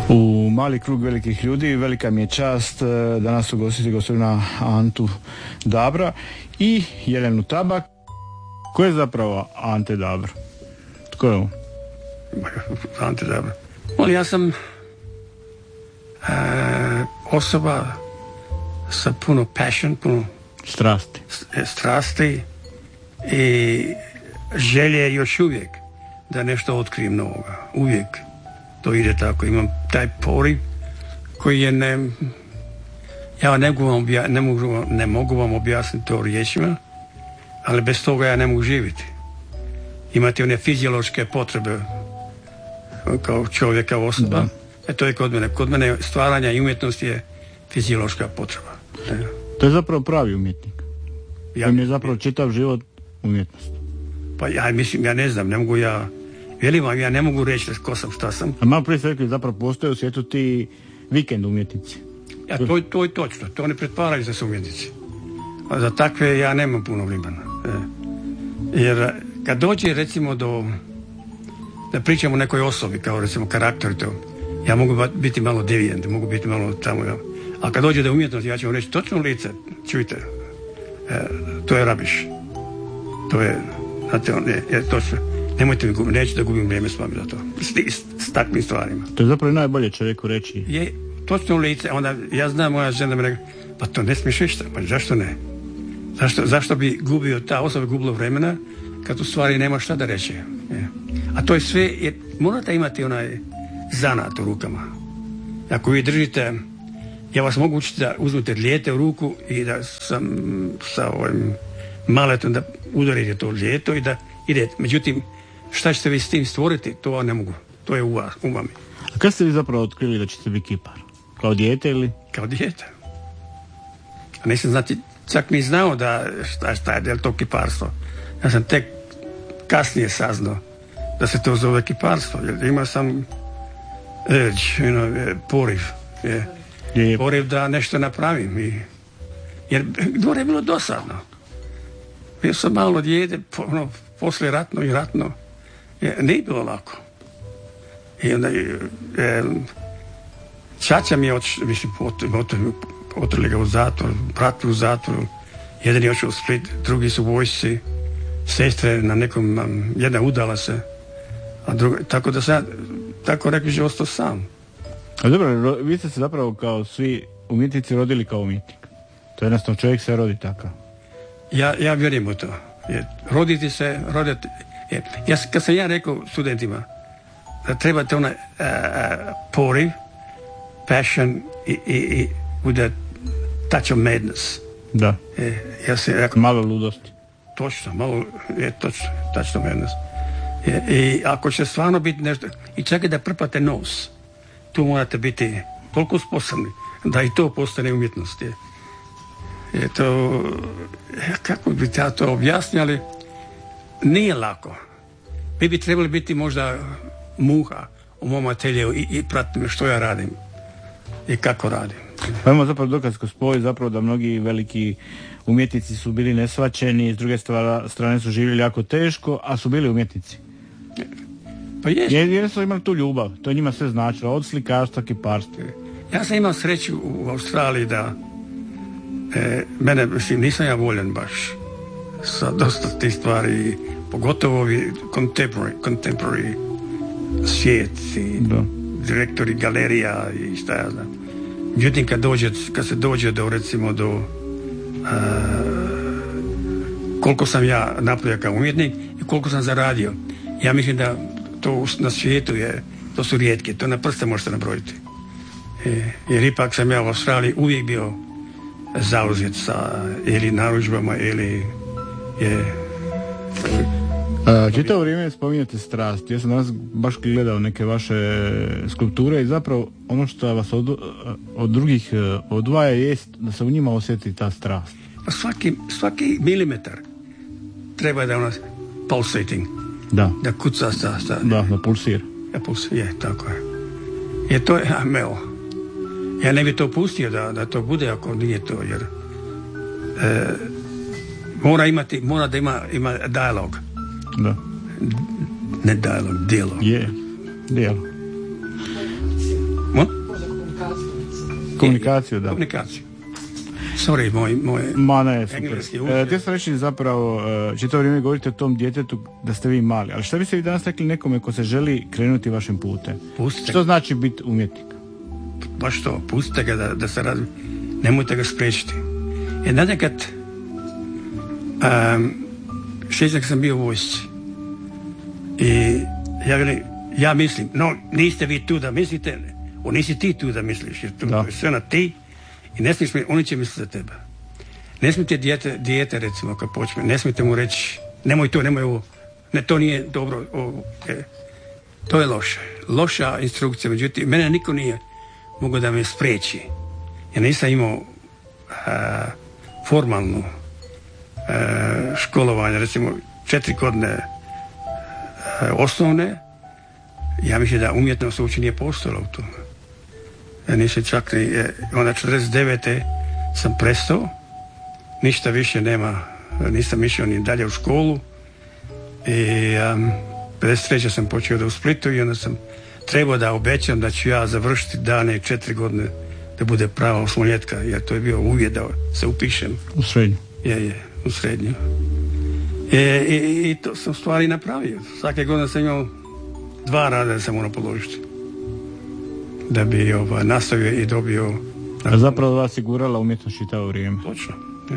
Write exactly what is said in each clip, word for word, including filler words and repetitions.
U mali krug velikih ljudi, velika mi je čast danas ugostiti gospodina Antu Dabra i Jelenu Tabak. Ko je zapravo Ante Dabr? Tko je on? Ante Dabr. On, ja sam e, osoba sa puno passion, puno strasti. strasti i želje još uvijek da nešto otkrijem novoga. Uvijek to ide tako. Imam taj poriv koji je ne... Ja ne mogu vam, obja, ne mogu, ne mogu vam objasniti to riječima, ali bez toga ja ne mogu živjeti. Imate one fiziološke potrebe kao čovjeka, osoba. Da. E to je kod mene. Kod mene stvaranja i umjetnost je fiziološka potreba. E. To je zapravo pravi umjetnik. Ja, on je zapravo čitav život umjetnost. Pa ja mislim, ja ne znam, ne mogu ja... Velim vam, ja ne mogu reći ko sam, šta sam. A malo prije ste rekli, zapravo postoje u svijetu ti vikend umjetnici. Ja, to, to je točno. To ne pretvaraju da su umjetnici. A za takve ja nemam puno vremena. E. Jer kad dođe recimo do... Da pričamo o nekoj osobi, kao recimo karakter to, ja mogu biti malo devijent, mogu biti malo tamo. Ja. A kad dođe do umjetnosti, ja ću vam reći točno lice, čujte, e, to je rabiš. To je, znate, on je, je točno. Nemojte mi gubiti, neću da gubim vrijeme s vami za to. S, s, s takvim stvarima. To je zapravo najbolje čovjeku reći. Je točno lice, onda ja znam, moja žena mi rekla, pa to ne smiješ ništa, pa zašto ne? Zašto, zašto bi gubio, ta osoba gubila vremena, kad u stvari nema šta da reći. Je. A to je sve, jer morate imati onaj zanat u rukama. Ako vi držite, ja vas mogu učiti da uzmete lijete u ruku i da sam sa ovim maletom da udarite to lijeto i da idete. Međutim, šta ćete vi s tim stvoriti, to ne mogu. To je u, vas, u vami. A kad ste vi zapravo otkrili da ćete biti kipar? Kao dijete ili? Kao dijete. A nisam znači, čak ni znao da šta, šta je del to kiparstvo. Ja sam tek kasnije saznao da se to zove kiparstvo. Jer ima sam edge, you know, poriv. Je. Je. Poriv da nešto napravim. I, jer dvore je bilo dosadno. Bio sam malo dijete, ono, poslije ratno i ratno. Je, nije bilo lako. I onda e, čača mi je otišao, mislim, otrli ga u zatvor, brat u zatvoru, jedan je otišao u Split, drugi su u vojsci, sestre na nekom, jedna udala se, a druga, tako da sam, tako rekli, že ostao sam. A dobro, vi ste se zapravo kao svi umjetnici rodili kao umjetnik. To je jednostavno, čovjek se rodi takav. Ja, ja vjerujem u to. Je, roditi se, roditi. Je, ja, kad sam ja rekao studentima da trebate onaj uh, poriv, passion i, i, i with a touch of madness. Da. Je, ja sam rekao, malo ludosti. Točno, malo je točno, touch of madness. Je, i ako će stvarno biti nešto, i čak i da prpate nos, tu morate biti toliko sposobni da i to postane umjetnost. Je. Je to, kako bi ja to objasnio, ali nije lako. Mi bi trebali biti možda muha u mom ateljevu i, i pratiti što ja radim i kako radim. Pa imamo zapravo dokaz ko spoj, zapravo da mnogi veliki umjetnici su bili nesvaćeni, s druge strane su živjeli jako teško, a su bili umjetnici. Pa jest. Jer su imali tu ljubav, to je njima sve značilo, od slikarstva, kiparstva. Ja sam imao sreću u Australiji da E, mene, mislim, nisam ja voljan baš sa dosta tih stvari, pogotovo ovi contemporary, contemporary svijet i da. Direktori galerija i šta ja znam. Međutim, kad, dođe, kad se dođe do, recimo, do uh, koliko sam ja napravio kao umjetnik i koliko sam zaradio, ja mislim da to na svijetu je, to su rijetke, to na prste možete nabrojiti. E, jer ipak sam ja u Australiji uvijek bio zauzet sa ili narudžbama ili je... Čitavo vrijeme spominjate strast. Ja sam danas baš gledao neke vaše skulpture i zapravo ono što vas od, od drugih odvaja jest da se u njima osjeti ta strast. Pa svaki, svaki milimetar treba da ono pulsating. Da. Da kuca sa... sa da, da pulsira. Da pulsira, je, tako je. Je to je meo. Ja ne bi to pustio da, da to bude ako nije to, jer e, mora imati, mora da ima, ima dijalog. Da. Ne dijalog, dijalog. Je, dijalog. Mo? Možda komunikaciju. Komunikaciju, da. Komunikaciju. Sorry, moj, moj Ma ne, super. engleski E, te ste reći zapravo, e, čitavo vrijeme govorite o tom djetetu da ste vi mali, ali šta biste vi danas rekli nekome ko se želi krenuti vašim putem? Pustite. Što znači biti umjetnik? Baš to, pustite ga da, da se razvije. Nemojte ga spriječiti. Jer znate kad um, šestnak sam bio u vojsci i ja, velim, ja mislim, no niste vi tu da mislite, o nisi ti tu da misliš, jer tu je sve na ti i ne smiješ mi, oni će misliti za tebe. Ne smijete dijete, dijete recimo kad počne, ne smijete mu reći nemoj to, nemoj ovo, ne, to nije dobro, ovo, e, to je loše, loša instrukcija, međutim, mene niko nije mogao da me spriječi. Ja nisam imao a, formalnu a, školovanje, recimo četiri godine a, osnovne, ja mislim da umjetnost uopće nije postojala u tome. Ja nisam čak ni, onda četrdeset devete sam prestao, ništa više nema, nisam išao ni dalje u školu i um, pedeset treće sam počeo da u Splitu i onda sam trebao da obećam da ću ja završiti dane četiri godine da bude prava osmoljetka, jer to je bio uvjet da se upišem. U srednju. Je, je, u srednju. E, i, I to sam stvari napravio. Svake godine sam imao dva rada da sam morao položiti. Da bi ovaj, nastavio i dobio... A zapravo vas je gurala umjetnost čitavo vrijeme. Točno. Je.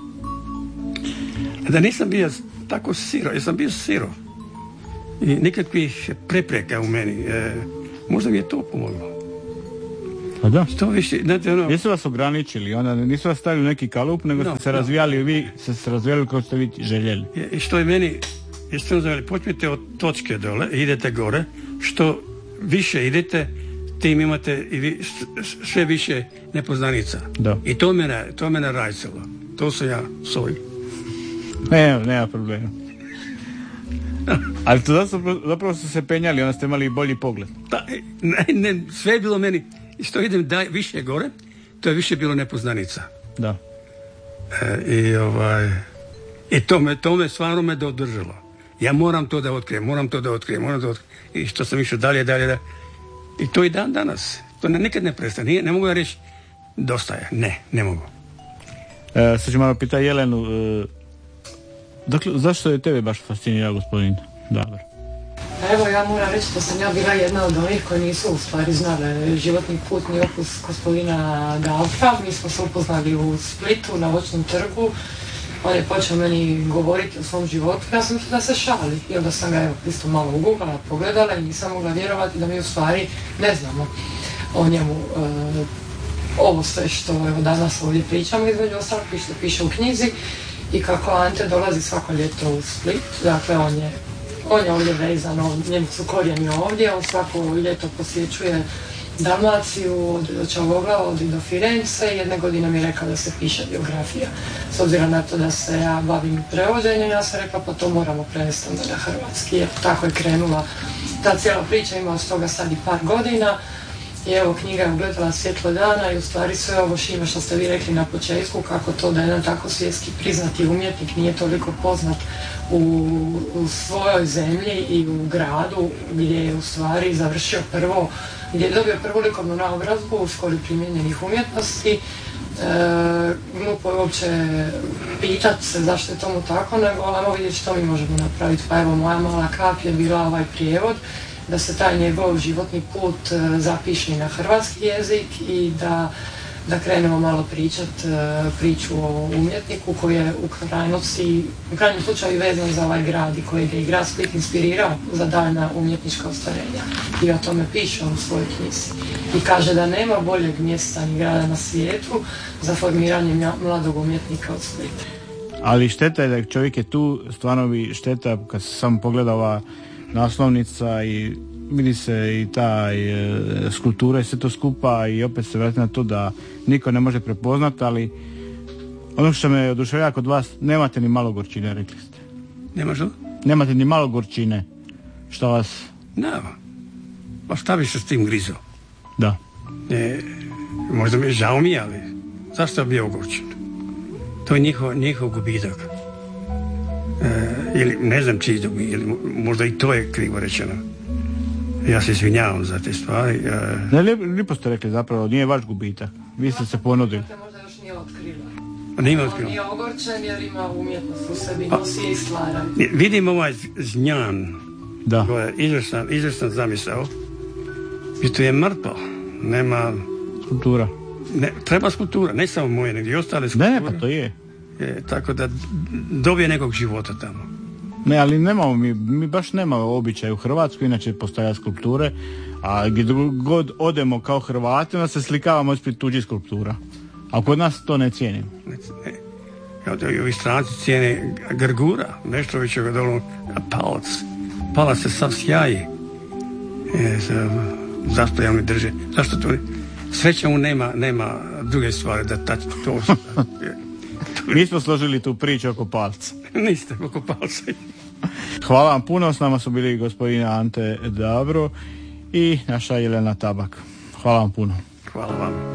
Da nisam bio tako siro, ja sam bio siro. I nikakvih prepreka u meni. E, možda mi je to pomoglo. Pa da. Što više, znate ono... Jesu vas ograničili, onda nisu vas stavili u neki kalup, nego no, ste se no. razvijali, vi ste se razvijali kao ste vi željeli. I što je meni, jeste uzeli, počnite od točke dole, idete gore, što više idete, tim imate i vi, sve više nepoznanica. Da. I to mene, to mene rajcalo. To sam ja, sorry. Ne, nema problema. Ali to zapravo, zapravo su se penjali, onda ste imali bolji pogled. Da, ne, ne, sve je bilo meni, što idem daj, više gore, to je više bilo nepoznanica. Da. E, I ovaj, i to me, to me stvarno me dodržalo. Ja moram to da otkrijem, moram to da otkrijem, moram to da otkrijem. I što sam išao dalje, dalje, dalje. I to i dan danas. To ne, nikad ne prestane. Nije, ne mogu ja reći, dosta je. Ne, ne mogu. E, sad ću malo pitati Jelenu, e, dakle, zašto je tebe baš fascinirao gospodin Dabra? Evo, ja moram reći da sam ja bila jedna od onih koji nisu u stvari znali životni put ni opus gospodina Dabra. Mi smo se upoznali u Splitu na Voćnom trgu. On je počeo meni govoriti o svom životu, ja sam mislila da se šali. I onda sam ga evo, isto malo uguglala, pogledala i nisam mogla vjerovati da mi u stvari ne znamo o njemu. E, ovo sve što evo, danas ovdje pričamo, između ostalog piše, piše u knjizi i kako Ante dolazi svako ljeto u Split, dakle on je, on je ovdje vezan, on, njemu su korijeni ovdje, on svako ljeto posjećuje Dalmaciju, od Čavoglava, od do Firence. Jedne godine mi je rekao da se piše biografija. S obzirom na to da se ja bavim prevođenjem, ja sam rekla pa to moramo prevesti onda na hrvatski. Jer tako je krenula ta cijela priča, ima od toga sad i par godina. I evo, knjiga je ugledala svjetlo dana i u stvari sve ovo šime što ste vi rekli na početku, kako to da jedan tako svjetski priznati umjetnik nije toliko poznat u, u svojoj zemlji i u gradu gdje je u stvari završio prvo, gdje je dobio prvu likovnu naobrazbu u školi primijenjenih umjetnosti. E, glupo je uopće pitat se zašto je tomu tako, nego ajmo vidjeti što mi možemo napraviti. Pa evo, moja mala kap je bila ovaj prijevod, da se taj njegov životni put uh, zapiše i na hrvatski jezik i da, da krenemo malo pričat uh, priču o umjetniku koji je u krajnosti, u krajnjem slučaju vezan za ovaj grad i koji je i grad Split inspirirao za daljna umjetnička ostvarenja. I o tome piše u svojoj knjizi. I kaže da nema boljeg mjesta ni grada na svijetu za formiranje mladog umjetnika od Splita. Ali šteta je da čovjek je tu, stvarno bi šteta kad se samo pogleda ova naslovnica i vidi se i ta i, e, skulptura i sve to skupa i opet se vrati na to da niko ne može prepoznati, ali ono što me oduševljava kod vas, nemate ni malo gorčine, rekli ste. Nema što? Nemate ni malo gorčine. Što vas... Nema. Pa šta bi se s tim grizo? Da. E, možda mi je žao mi, ali zašto je bio ogorčen? To je njihov, njihov gubitak. E, ili ne znam čiji dobi, ili možda i to je krivo rečeno. Ja se izvinjavam za te stvari. Ne, lijepo ste rekli zapravo, nije vaš gubitak. Vi ste se ponudili. Možda još nije otkrila. Nije otkrila. On nije ogorčen jer ima umjetnost u sebi, nosi i stvara. Vidim ovaj znjan. Da. To je izvrstan, izvrstan zamisao. I to je mrtvo. Nema... Skulptura. Ne, treba skulptura, ne samo moje, nego i ostale skulpture. Ne, pa to je. je. Tako da dobije nekog života tamo. Ne, ali nemamo mi, mi baš nemamo običaj u Hrvatskoj, inače postavlja skulpture, a gdje god odemo kao Hrvati, onda se slikavamo ispred tuđih skulptura. A kod nas to ne cijenimo. Ne, ne. Kao da i ovi stranci cijene Grgura, Meštrovićeva dolu, palac. Palac se sav sjaji. E, zašto ja mi drže? Zašto to? Sreća mu nema, nema druge stvari da tač to. Mi smo složili tu priču oko palca. Niste oko palca. Hvala vam puno, s nama su bili gospodin Ante Dabro i naša Jelena Tabak. Hvala vam puno. Hvala vam.